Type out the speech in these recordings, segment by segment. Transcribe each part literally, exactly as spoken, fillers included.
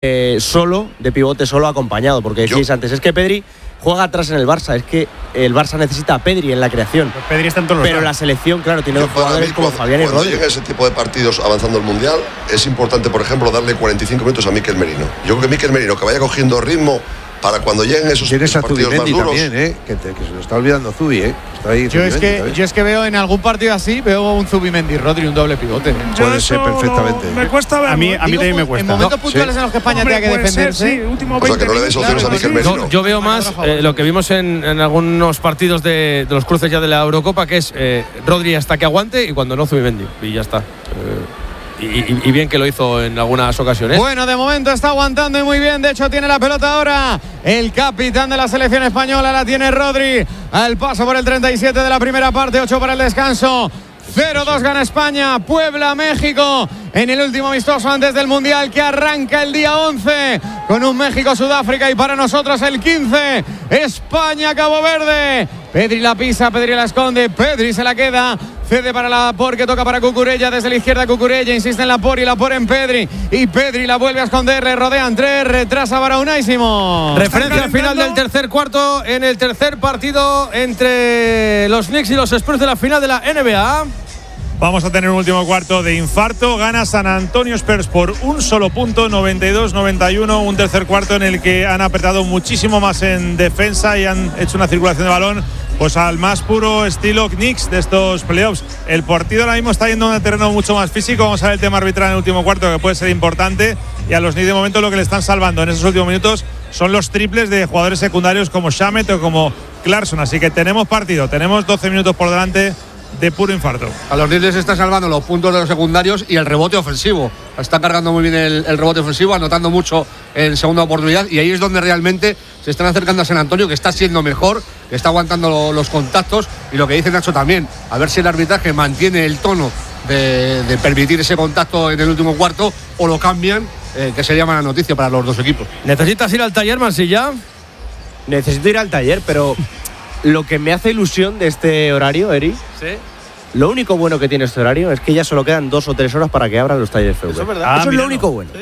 eh, solo, de pivote solo acompañado, porque decíais Yo. antes, es que Pedri juega atrás en el Barça, es que el Barça necesita a Pedri en la creación. Pues Pedri está en todos los Pero lados. la selección, claro, tiene Yo, dos para jugadores mí, como cuando, Fabián y cuando Rodri. llega ese tipo de partidos avanzando el Mundial, es importante, por ejemplo, darle cuarenta y cinco minutos a Mikel Merino. Yo creo que Mikel Merino, que vaya cogiendo ritmo para cuando lleguen esos Tienes a partidos más Zubimendi duros. también, ¿eh? Que, te- que se lo está olvidando Zubi, ¿eh? Está ahí Yo es, Zubimendi que, también. yo es que veo en algún partido así, veo un Zubimendi Rodri, un doble pivote. ¿eh? Yo Puede eso ser perfectamente. lo- me cuesta verlo. A mí, ¿eh? a mí Digo, también me En cuesta. momentos No, puntuales sí. en los que España Hombre, tenga que puede ser, defenderse. sí, últimos O sea, que no le veinte deis opciones a minutos, Mikel claro, Merino. sí. Yo veo más eh, lo que vimos en, en algunos partidos de, de los cruces ya de la Eurocopa, que es eh, Rodri hasta que aguante y cuando no Zubimendi. Y ya está. Eh, y, y- y bien que lo hizo en algunas ocasiones. Bueno, de momento está aguantando y muy bien. De hecho, tiene la pelota ahora el capitán de la selección española. La tiene Rodri. Al paso por el treinta y siete de la primera parte. ocho para el descanso. cero dos gana España. Puebla, México. En el último amistoso antes del Mundial, que arranca el día once. Con un México-Sudáfrica. Y para nosotros el quince. España-Cabo Verde. Pedri la pisa, Pedri la esconde. Pedri se la queda. Cede para Laporte, que toca para Cucurella. Desde la izquierda Cucurella, insiste en Laporte y Laporte en Pedri. Y Pedri la vuelve a esconder, le rodean tres, retrasa para Unai Simón. Referencia al final del tercer cuarto en el tercer partido entre los Knicks y los Spurs de la final de la N B A. Vamos a tener un último cuarto de infarto. Gana San Antonio Spurs por un solo punto, noventa y dos noventa y uno. Un tercer cuarto en el que han apretado muchísimo más en defensa y han hecho una circulación de balón pues al más puro estilo Knicks de estos playoffs. El partido ahora mismo está yendo a un terreno mucho más físico. Vamos a ver el tema arbitral en el último cuarto, que puede ser importante. Y a los Knicks de momento lo que le están salvando en esos últimos minutos son los triples de jugadores secundarios como Shamet o como Clarkson. Así que tenemos partido, tenemos doce minutos por delante de puro infarto. A los Knicks les están salvando los puntos de los secundarios y el rebote ofensivo. Está cargando muy bien el, el rebote ofensivo, anotando mucho en segunda oportunidad. Y ahí es donde realmente se están acercando a San Antonio, que está siendo mejor, que está aguantando lo, los contactos. Y lo que dice Nacho también, a ver si el arbitraje mantiene el tono de, de permitir ese contacto en el último cuarto o lo cambian, eh, que sería mala noticia para los dos equipos. ¿Necesitas ir al taller, Mansilla? Necesito ir al taller, pero lo que me hace ilusión de este horario, Eri, Sí. lo único bueno que tiene este horario es que ya solo quedan dos o tres horas para que abran los talleres F V. Eso es verdad. Ah, Eso es mira, lo único no. bueno.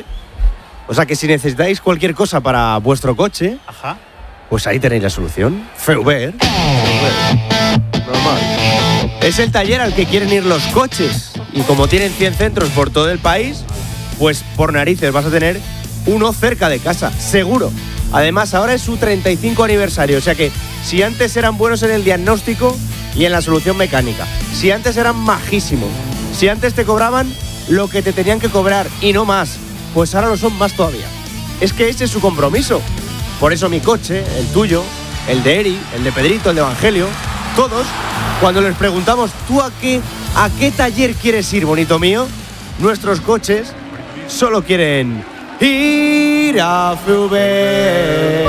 O sea que si necesitáis cualquier cosa para vuestro coche, Ajá. pues ahí tenéis la solución. Feuber. Normal. Es el taller al que quieren ir los coches. Y como tienen cien centros por todo el país, pues por narices vas a tener uno cerca de casa, seguro. Además, ahora es su treinta y cinco aniversario. O sea que si antes eran buenos en el diagnóstico y en la solución mecánica, si antes eran majísimos, si antes te cobraban lo que te tenían que cobrar y no más, pues ahora lo son más todavía. Es que ese es su compromiso. Por eso mi coche, el tuyo, el de Eri, el de Pedrito, el de Evangelio, todos, cuando les preguntamos, ¿tú a qué, a qué taller quieres ir, bonito mío? Nuestros coches solo quieren ir a F V.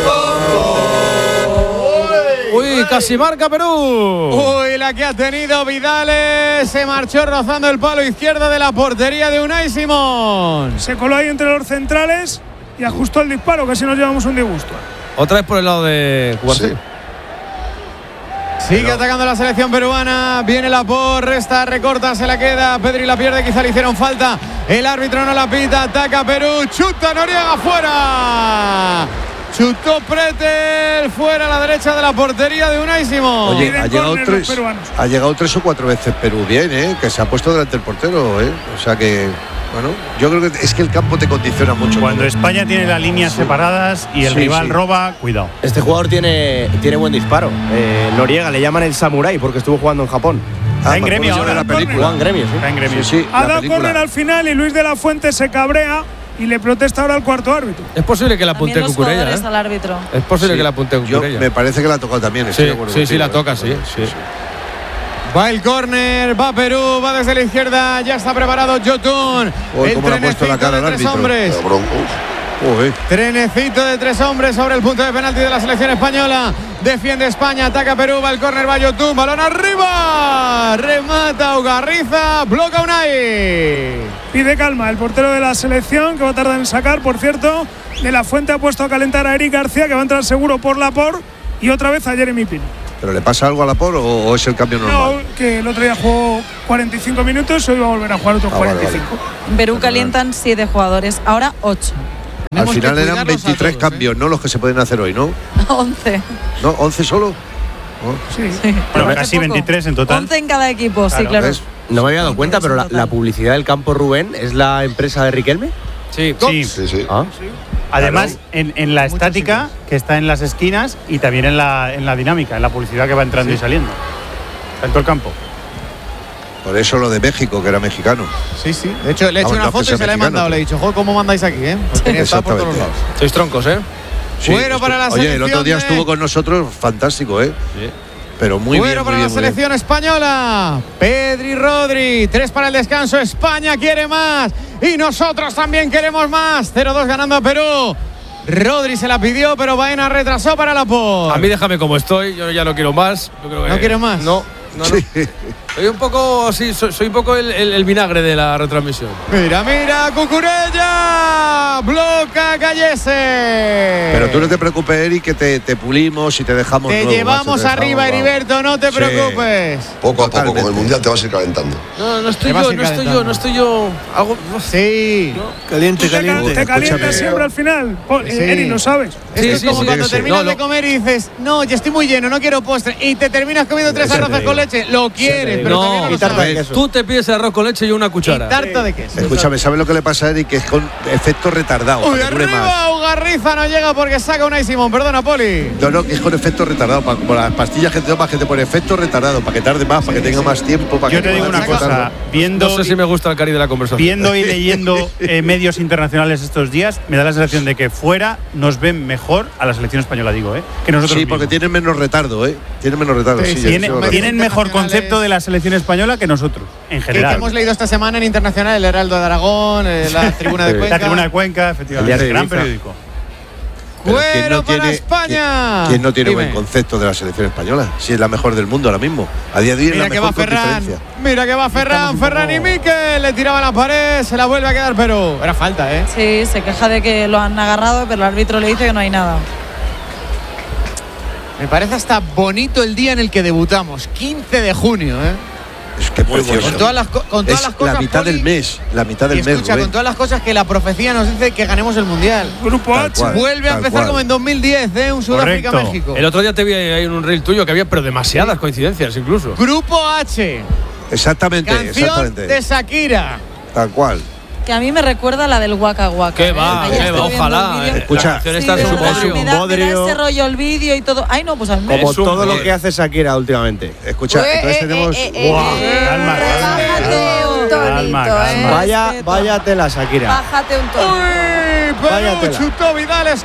Uy, casi marca Perú. Uy, la que ha tenido Vidales, se marchó rozando el palo izquierdo de la portería de Unai Simón. Se coló ahí entre los centrales y ajustó el disparo, que si nos llevamos un disgusto. Otra vez por el lado de Cubarsí. Sí. Sigue atacando la selección peruana. Viene la por, resta, recorta, se la queda. Pedri la pierde, quizá le hicieron falta. El árbitro no la pita. Ataca Perú. Chuta Noriega fuera. Chutó Pretel fuera a la derecha de la portería de Unai Simón. Oye, Piden ha llegado, córner los tres, peruanos. ha llegado tres o cuatro veces Perú bien, ¿eh? Que se ha puesto delante del portero, ¿eh? O sea que, bueno, yo creo que es que el campo te condiciona mucho. Cuando España tiene las líneas separadas y el Sí, rival sí. roba, cuidado. Este jugador tiene, tiene buen disparo. Eh, Noriega le llaman el samurái porque estuvo jugando en Japón. Está en me gremio acuerdo yo de ahora, la película. Jugó en gremio, sí. Está en gremio. Sí, sí, Ha la dado película. córner al final y Luis de la Fuente se cabrea y le protesta ahora al cuarto árbitro. Es posible que la También apunte los Cucurella, jugadores ¿eh? al árbitro. Es posible Sí. que la apunte Yo, Cucurella. me parece que la ha tocado también. estoy Sí, de acuerdo sí, sí, contigo, la ¿eh? toca, sí, sí. Va el córner, va Perú, va desde la izquierda, ya está preparado Jotun. Uy, El cómo le ha puesto la trenecito cara de al tres árbitro. hombres. Cabrón. Joder. Trenecito de tres hombres sobre el punto de penalti de la selección española. Defiende España, ataca Perú, va el córner, va Yotun, balón arriba. Remata Ugarriza, bloca Unai. Pide calma el portero de la selección, que va a tardar en sacar, por cierto. De la Fuente ha puesto a calentar a Eric García, que va a entrar seguro por la por. Y otra vez a Jeremy Pino. ¿Pero le pasa algo a Laporte o, o es el cambio normal? No, que el otro día jugó cuarenta y cinco minutos, hoy va a volver a jugar otros Ah, vale, cuarenta y cinco. En Perú calientan siete jugadores, ahora ocho. Al final eran veintitrés cambios, ¿no? Los que se pueden hacer hoy, ¿no? once. ¿No? ¿once solo? ¿No? Sí. Sí. Bueno, casi veintitrés en total. once en cada equipo, sí, claro. ¿Ves? No me había dado cuenta, pero la, la publicidad del campo Rubén es la empresa de Riquelme. Sí. Sí. Sí, sí. Ah. Además, en, en la estática, que está en las esquinas, y también en la, en la dinámica, en la publicidad que va entrando y saliendo. Está en todo el campo. Por eso lo de México, que era mexicano. Sí, sí. De hecho, le he hecho Vamos, una no, que foto y sea se la he mexicano, mandado. Le he dicho, joder, ¿cómo mandáis aquí, eh? Pues tenía que estar por todos Exactamente. lados. Sois troncos, ¿eh? Sí, Bueno para la Oye, selección el otro día de- estuvo con nosotros, fantástico, ¿eh? Sí. Pero muy bueno bien, muy para bien, la muy bien. selección española. Pedri, Rodri. Tres para el descanso. España quiere más. Y nosotros también queremos más. cero dos ganando a Perú. Rodri se la pidió, pero Baena retrasó para la por. A mí déjame como estoy, yo ya no quiero más. Yo creo que- ¿No quiero más? No, no, no. Soy un poco, sí, soy, soy un poco el, el- el vinagre de la retransmisión. Mira, mira, Cucurella. Bloca Gallese. Pero tú no te preocupes, Eric, que te, te pulimos y te dejamos Te nuevo, llevamos macho, te arriba, dejamos, Heriberto, no te Sí. preocupes. Poco a poco, Totalmente. con el Mundial te vas a ir calentando. No, no estoy Te vas a yo, ir no estoy calentando. yo, no estoy yo. Algo, Sí. Caliente, caliente. Te Escúchame. calientas siempre al final. Po- Sí. Eri, lo sabes. Es Sí, que sí, como sí, cuando sí. terminas No, de lo- comer y dices, no, ya estoy muy lleno, no quiero postre. Y te terminas comiendo tres Eso te arroces digo. con leche. Lo quieres, digo. pero No, todavía no lo y tarta de sabes. queso. tú te pides el arroz con leche y una Y cuchara. tarta de queso. Escúchame, ¿sabes lo que le pasa a Eric? Que es con efecto retardado. Uy, para que dure más. arriba, Ugarriza no llega porque saca una y Simón. Perdona, Poli. No, no, que es con efecto retardado. Para, como las pastillas que te tomas, que te pone efecto retardado, para que tarde más, para que tenga más tiempo. Para Yo que te digo pueda una cosa. disfrutarlo. Viendo, No sé si me gusta el cari de la conversación. viendo y leyendo eh, medios internacionales estos días, me da la sensación de que fuera nos ven mejor a la selección española, digo, ¿eh? Que nosotros Sí, porque mismos. tienen menos retardo, ¿eh? Tienen menos retardo. Sí, Sí, sí, yo- Tienen, yo- tienen mejor internacionales. concepto de la selección española que nosotros, en Que, que general. hemos leído esta semana en Internacional, el Heraldo de Aragón, eh, la Tribuna de Sí. Cuenca. La Tribuna de Cuenca, efectivamente. El diario de Gran Ibiza. periódico. Pero ¿quién Bueno no para tiene- España. ¿Quién, quién no tiene Dime. buen concepto de la selección española? Si es la mejor del mundo ahora mismo. A día de hoy es Mira la que mejor va con Ferran. diferencia. Mira que va Ferran. Estamos un Ferran poco- y Mikel. Le tiraba la pared. Se la vuelve a quedar Perú. Era falta, ¿eh? Sí, se queja de que lo han agarrado, pero el árbitro le dice que no hay nada. Me parece hasta bonito el día en el que debutamos. quince de junio, ¿eh? Es que Muy precioso. Con todas las, co- con todas Es las cosas. la mitad Poli, del mes. La mitad Y del mes, escucha, Rubén. con todas las cosas que la profecía nos dice que ganemos el mundial. Grupo Tal H. cual. Vuelve a tal empezar cual. como en dos mil diez, ¿eh? Un Sudáfrica-México. El otro día te vi ahí en un reel tuyo que había, pero demasiadas coincidencias incluso. Grupo H. Exactamente, Canción exactamente. de Shakira. Tal cual. Que a mí me recuerda a la del Waka Waka. ¿Qué ¿eh? va? Ayer ¿Qué estoy va? viendo Ojalá. el vídeo. eh, Escucha, la canción Sí, está de en su verdad, posio. me, da, me da bodrio. ese rollo el vídeo y todo. Ay, no, pues a mí me Como Es un- todo lo eh, que hace Shakira últimamente. Escucha, Eh, entonces eh, tenemos. eh, eh, Guau, eh, calma, calma, relájate un calma, tonito, calma. eh. Vaya, Respeto. vaya tela, Shakira. Bájate un tono. Uy, Vaya Perú tela. chutó Vidal es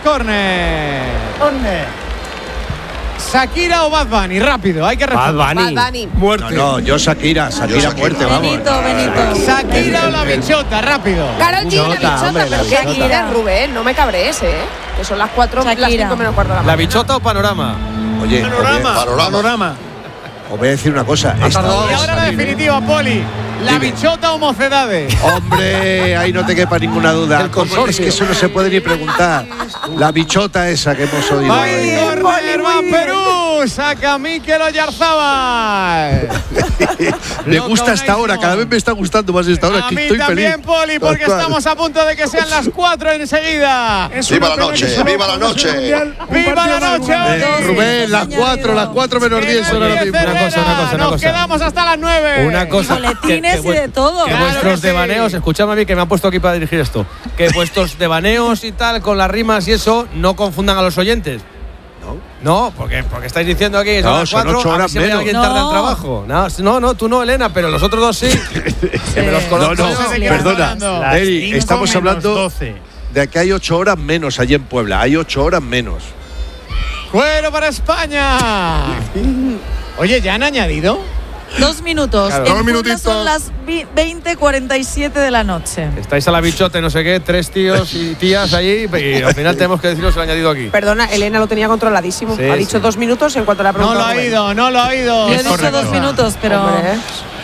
córner. Shakira o Bad Bunny, rápido, hay que Bad responder. Bunny. Bad Bunny. No, Muerte. no, yo Shakira, Shakira Shakira. muerte, vamos. Benito, Benito. Shakira o la bichota, rápido. Karol G, la Bichota, bichota, hombre, la pero ¿qué bichota. dices, Rubén? No me cabrees, ¿eh? Que son las cuatro, las Shakira. cinco menos cuarto de la ¿La mañana. bichota o panorama? Oye, os voy a- Panorama. os voy a decir una cosa. Esta- Y ahora la definitiva, Poli. La Dime. bichota o mocedades. Hombre, ahí no te quepa ninguna duda. El ¿Cómo? Es consorcio. que eso no se puede ni preguntar. La bichota esa que hemos oído. Va ahí. en córner, va Perú. Saca Mikel Oyarzabal. Me Loca gusta esta Unai hora, Simón. cada vez me está gustando más esta hora. A Que mí estoy también, feliz. Poli, porque Tal cual. estamos a punto de que sean las cuatro enseguida. Es Viva una la pena noche, que solo viva la jugamos noche. el Mundial un Viva partido la más noche, grande. Eh, Sí, Rubén, sí, las señor. cuatro, las cuatro menos Que diez no son ahora empiece mismo. Una cosa, una Herrera, cosa, una Nos cosa. quedamos hasta las nueve. Una cosa. boletines que- y de todo. Que Claro vuestros que sí. devaneos, escuchadme a mí que me han puesto aquí para dirigir esto. Que vuestros devaneos y tal, con las rimas y eso, no confundan a los oyentes. No, porque, porque estáis diciendo aquí que son No, las son cuatro, ocho a mí horas se me menos. alguien tarda No. el trabajo. No, no, no, tú no, Elena, pero los otros dos sí. Que me los Sí. conozco. No, no, No sé de qué yo. estamos perdona. hablando. Las Eri, cinco estamos menos hablando doce. de que hay ocho horas menos allí en Puebla. Hay ocho horas menos. Cuero para España. Oye, ¿ya han añadido? Dos minutos. Claro. En Dos Puebla minutitos. son las vi- veinte cuarenta y siete de la noche. Estáis a la bichote, no sé qué, tres tíos y tías allí, y al final tenemos que deciros el añadido aquí. Perdona, Elena lo tenía controladísimo. Sí, ha dicho sí. dos minutos en cuanto le ha No preguntado. lo ha Rubén. oído, no lo ha oído. Yo he dicho correcto. dos minutos, pero. Hombre,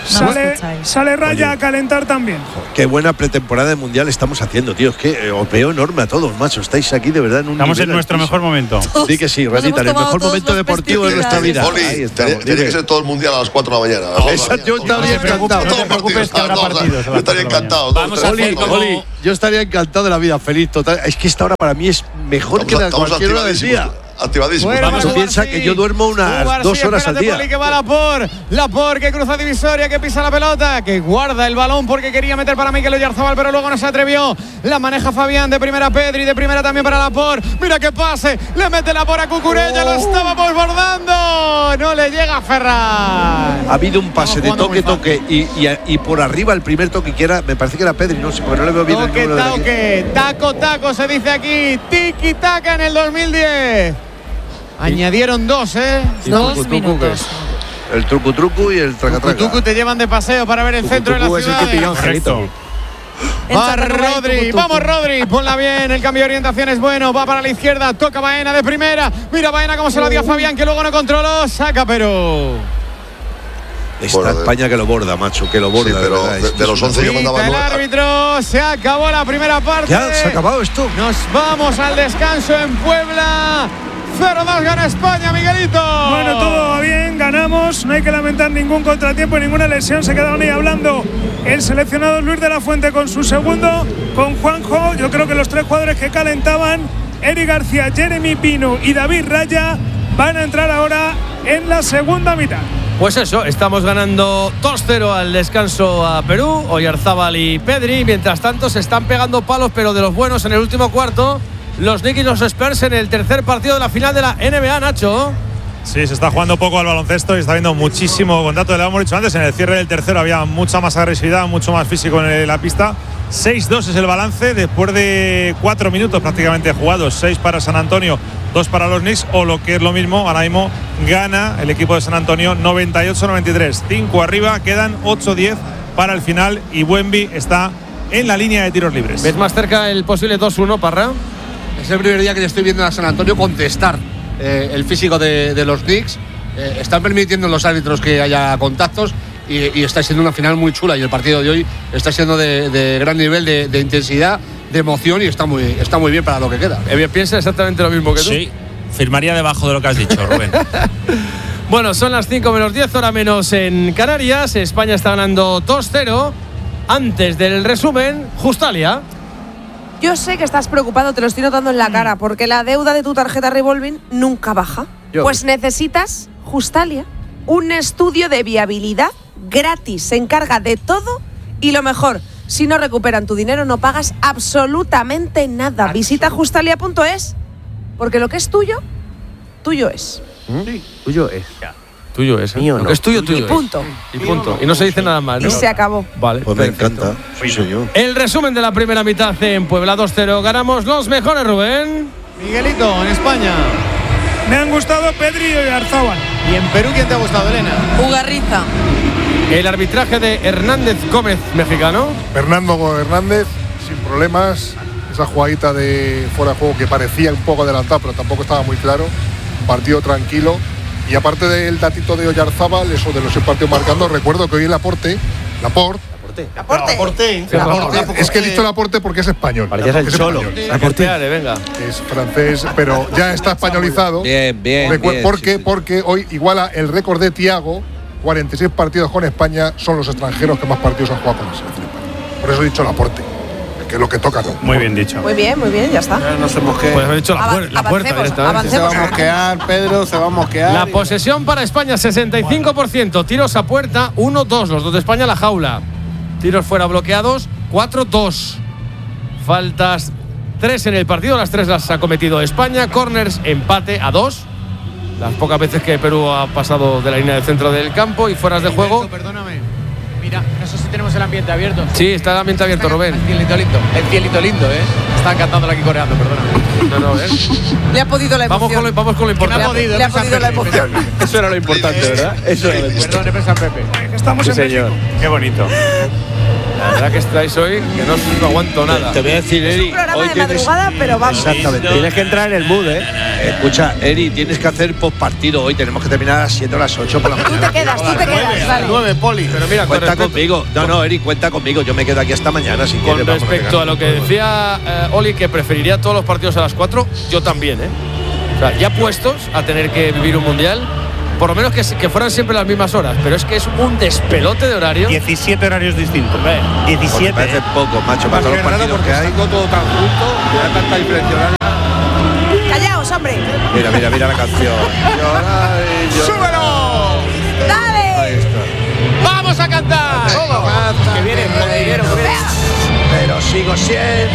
Sale, sale Raya Oye. a calentar también. Qué buena pretemporada de mundial estamos haciendo, tío. Es que eh, os veo enorme a todos, macho. Estáis aquí de verdad en un Estamos nivel en nuestro altísimo. mejor momento. Sí que sí, Ratita, en el mejor momento deportivo de nuestra vida. Oli, Ahí tiene, estamos, tiene dime. que ser todo el mundial a las cuatro de la mañana. No, esa, yo estaría encantado. No te preocupes que habrá partidos. Yo estaría encantado. Vamos a Oli, hacer como… Oli, yo estaría encantado de la vida, feliz, total. Es que esta hora para mí es mejor que la Estamos cualquier hora del día. activadísimos. Bueno, Vamos, Manu piensa García. que yo duermo unas García, dos horas al espérate, día. Poli, que va Laporte. Laporte que cruza divisoria, que pisa la pelota, que guarda el balón porque quería meter para Mikel Oyarzabal, pero luego no se atrevió. La maneja Fabián, de primera Pedri, de primera también para Laporte. Mira qué pase, le mete Laporte a Cucurella, Oh. lo estaba desbordando. No le llega a Ferran. Ha habido un pase de jugando muy toque, toque y, y, y por arriba el primer toque que era, me parece que era Pedri, no sé, porque no le veo bien el Toque, número de aquí. toque, taco, taco, se dice aquí. Tiki taka en el dos mil diez. Añadieron dos, ¿eh? Dos Tucu, tucu, minutos. que- El truco truco y el traca traca. Tucu te llevan de paseo para ver el centro de la Tucu es el ciudad. que pilló a Angelito. Va Entra Rubén, Rodri, tucu, tucu. vamos Rodri, ponla bien, el cambio de orientación es bueno, va para la izquierda, toca Baena de primera, mira Baena cómo se la dio a Fabián que luego no controló, saca pero… Está Bueno, de- España que lo borda, macho, que lo borda. Sí, pero verdad, de- es que de es los una once yo cosa- mandaba Pita el nueve. árbitro, se acabó la primera parte. ¿Ya se ha acabado esto? Nos vamos al descanso en Puebla. cero dos gana España, Miguelito. Bueno, todo va bien, ganamos, no hay que lamentar ningún contratiempo, ninguna lesión. Se quedaron ahí hablando el seleccionado Luis de la Fuente con su segundo, con Juanjo. Yo creo que los tres jugadores que calentaban, Eric García, Jeremy Pino y David Raya, van a entrar ahora en la segunda mitad. Pues eso, estamos ganando dos cero al descanso a Perú, Oyarzábal y Pedri. Mientras tanto se están pegando palos, pero de los buenos en el último cuarto. Los Knicks y los Spurs en el tercer partido de la final de la N B A, Nacho. Sí, se está jugando poco al baloncesto y está habiendo muchísimo contacto. Le hemos dicho antes, en el cierre del tercero había mucha más agresividad, mucho más físico en la pista. seis dos es el balance después de cuatro minutos prácticamente jugados. seis para San Antonio, dos para los Knicks, o lo que es lo mismo, ahora mismo gana el equipo de San Antonio noventa y ocho noventa y tres. cinco arriba, quedan ocho diez para el final y Wemby está en la línea de tiros libres. ¿Ves más cerca el posible dos uno, Parra? Es el primer día que le estoy viendo a San Antonio contestar eh, el físico de, de los Knicks. Eh, están permitiendo los árbitros que haya contactos y, y está siendo una final muy chula. Y el partido de hoy está siendo de, de gran nivel de, de intensidad, de emoción y está muy, está muy bien para lo que queda. Eh, piensa exactamente lo mismo que tú. Sí, firmaría debajo de lo que has dicho, Rubén. Bueno, son las cinco menos diez, hora menos en Canarias. España está ganando dos cero. Antes del resumen, Justalia. Yo sé que estás preocupado, te lo estoy notando en la cara, porque la deuda de tu tarjeta revolving nunca baja. Yo. Pues necesitas, Justalia, un estudio de viabilidad gratis. Se encarga de todo y lo mejor, si no recuperan tu dinero no pagas absolutamente nada. Visita justalia punto es, porque lo que es tuyo, tuyo es. Tuyo es. Tuyo es. ¿eh? Mío Lo no. que es tuyo, tuyo Y es. punto. Y punto. Y no se dice nada más, ¿no? Y se acabó. Vale, Pues me perfecto. encanta. Sí, señor. El resumen de la primera mitad en Puebla dos cero. Ganamos los mejores, Rubén. Miguelito, en España. Me han gustado Pedri y Oyarzabal. ¿Y en Perú quién te ha gustado, Elena? Ugarriza. El arbitraje de Hernández Gómez, mexicano. Fernando Hernández, sin problemas. Esa jugadita de fuera de juego que parecía un poco adelantado, pero tampoco estaba muy claro. Un partido tranquilo. Y aparte del datito de Oyarzábal, eso de los seis partidos marcando, recuerdo que hoy el Laporte, Laporte, Aporte. Laporte, es que he dicho Laporte porque es español. Parecías el porque es Cholo. español. Laporte, venga. Es francés, pero ya está españolizado. Bien, bien, Recu- bien, porque, sí, sí. porque hoy iguala el récord de Thiago, cuarenta y seis partidos con España, son los extranjeros que más partidos han jugado con la selección española. Por eso he dicho Laporte, que es lo que toca, ¿no? Muy bien dicho. Muy bien, muy bien, ya está. No se mosquee. Pues haber dicho la, Ava- puer- la puerta avancemos, directamente. avancemos. Se va a mosquear, Pedro, se va a mosquear. La posesión para España, sesenta y cinco por ciento. Tiros a puerta, uno dos. Los dos de España, la jaula. Tiros fuera bloqueados, cuatro dos. Faltas tres en el partido, las tres las ha cometido España. Corners, empate a dos. Las pocas veces que Perú ha pasado de la línea del centro del campo y fueras de juego. Perdóname. Mira, no sé si tenemos el ambiente abierto. Sí, está el ambiente abierto, Rubén. El cielito lindo, el cielito lindo, ¿eh? Está cantándolo aquí coreando, perdóname. No, no, ¿eh? Le ha podido la Vamos emoción. con lo, vamos con lo Que me ha importante. podido, Le ha Pesa podido la Pepe, emoción. Pesa- Eso era lo importante, ¿verdad? Eso era lo importante. Perdón, pesa Pepe. Que estamos Sí, en señor. México. Qué bonito. La verdad que estáis hoy, que no, no aguanto nada. Te voy a decir, Es un Eri, programa hoy de tienes. madrugada, pero vamos. Exactamente. Tienes que entrar en el mood, ¿eh? Escucha, Eri, tienes que hacer postpartido hoy. Tenemos que terminar a las siete o las ocho por la Tú mañana. te quedas, tú te quedas, vale. nueve, Poli. Pero mira, con Cuenta respecto, conmigo. No, no, Eri, cuenta conmigo. Yo me quedo aquí hasta mañana si con quieres. vamos, respecto venga. a lo que decía eh, Oli, que preferiría todos los partidos a las cuatro, yo también, ¿eh? O sea, ya puestos a tener que vivir un mundial, por lo menos que, que fueran siempre las mismas horas, pero es que es un despelote de horario. diecisiete horarios distintos. Hombre, Porque diecisiete. parece poco, macho, para todos los partidos porque que está hay. todo tan junto, me da tanta diferencia horaria. Callaos, hombre. Mira, mira, mira la canción. Llorar y llorar. ¡Súbelo! Ahí ¡Dale! está. ¡Vamos a cantar! Que viene, Dinero, que viene. pero sigo siendo